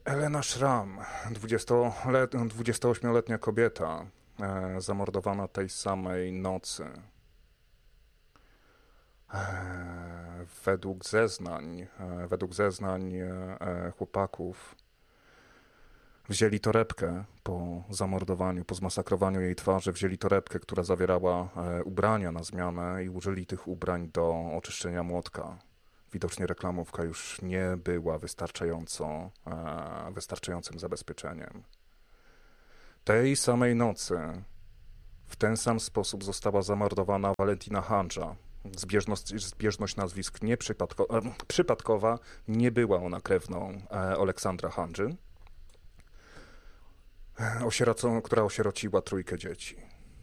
Elena Schramm, 28-letnia kobieta, zamordowana tej samej nocy. Według zeznań chłopaków wzięli torebkę po zamordowaniu, po zmasakrowaniu jej twarzy, wzięli torebkę, która zawierała ubrania na zmianę i użyli tych ubrań do oczyszczenia młotka. Widocznie reklamówka już nie była wystarczającym zabezpieczeniem. Tej samej nocy w ten sam sposób została zamordowana Valentina Handża. Zbieżność nazwisk przypadkowa, nie była ona krewną Aleksandra Handży, która osierociła trójkę dzieci.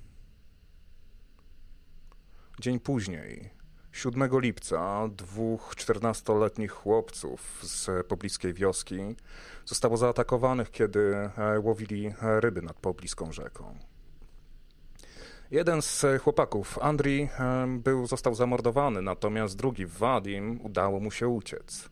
Dzień później, 7 lipca, 2 14-letnich chłopców z pobliskiej wioski zostało zaatakowanych, kiedy łowili ryby nad pobliską rzeką. Jeden z chłopaków, Andrii, został zamordowany, natomiast drugi, Wadim, udało mu się uciec.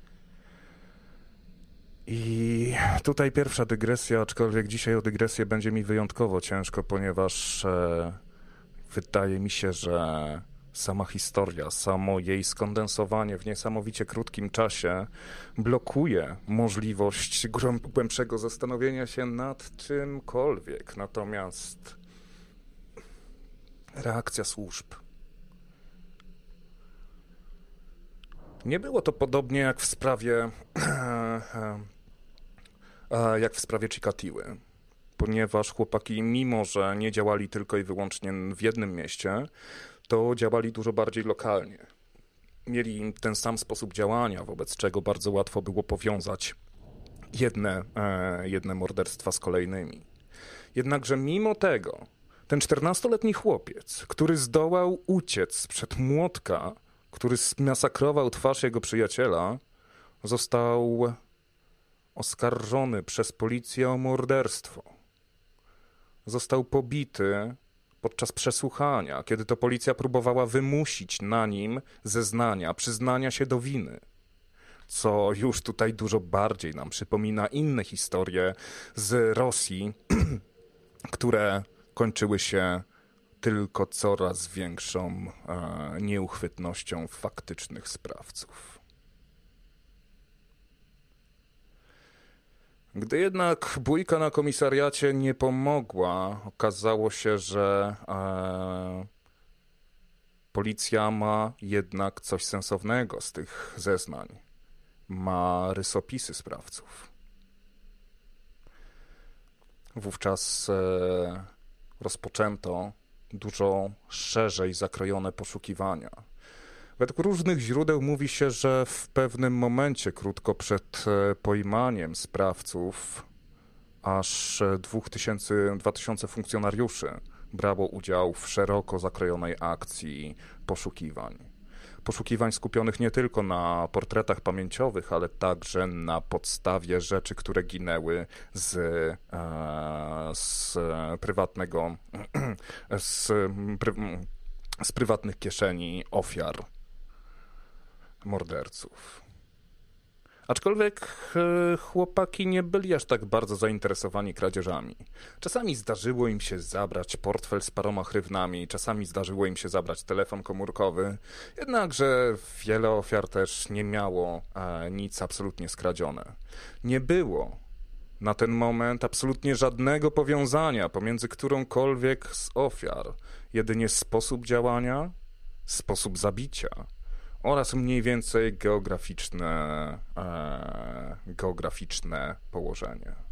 I tutaj pierwsza dygresja, aczkolwiek dzisiaj o dygresję będzie mi wyjątkowo ciężko, ponieważ wydaje mi się, że sama historia, samo jej skondensowanie w niesamowicie krótkim czasie blokuje możliwość głębszego zastanowienia się nad czymkolwiek. Natomiast reakcja służb. Nie było to podobnie jak w sprawie Chikatiły, ponieważ chłopaki, mimo że nie działali tylko i wyłącznie w jednym mieście, to działali dużo bardziej lokalnie. Mieli ten sam sposób działania, wobec czego bardzo łatwo było powiązać jedne morderstwa z kolejnymi. Jednakże mimo tego ten 14-letni chłopiec, który zdołał uciec przed młotka, który zmasakrował twarz jego przyjaciela, został oskarżony przez policję o morderstwo. Został pobity podczas przesłuchania, kiedy to policja próbowała wymusić na nim przyznania się do winy. Co już tutaj dużo bardziej nam przypomina inne historie z Rosji, które kończyły się tylko coraz większą nieuchwytnością faktycznych sprawców. Gdy jednak bójka na komisariacie nie pomogła, okazało się, że policja ma jednak coś sensownego z tych zeznań. Ma rysopisy sprawców. Wówczas rozpoczęto dużo szerzej zakrojone poszukiwania. Według różnych źródeł mówi się, że w pewnym momencie, krótko przed pojmaniem sprawców, aż 2000 funkcjonariuszy brało udział w szeroko zakrojonej akcji poszukiwań. Poszukiwań skupionych nie tylko na portretach pamięciowych, ale także na podstawie rzeczy, które ginęły z prywatnych kieszeni ofiar morderców. Aczkolwiek chłopaki nie byli aż tak bardzo zainteresowani kradzieżami. Czasami zdarzyło im się zabrać portfel z paroma hrywnami, czasami zdarzyło im się zabrać telefon komórkowy, jednakże wiele ofiar też nie miało nic absolutnie skradzione. Nie było na ten moment absolutnie żadnego powiązania pomiędzy którąkolwiek z ofiar, jedynie sposób działania, sposób zabicia oraz mniej więcej geograficzne położenie.